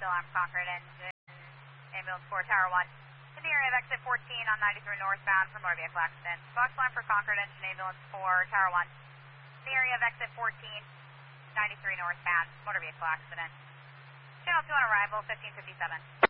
still on Concord engine, ambulance 4 Tower 1. In the area of exit 14 on 93 northbound for motor vehicle accident. Box line for Concord engine, ambulance 4 Tower 1. In the area of exit 14, 93 northbound, motor vehicle accident. Channel 2 on arrival, 1557.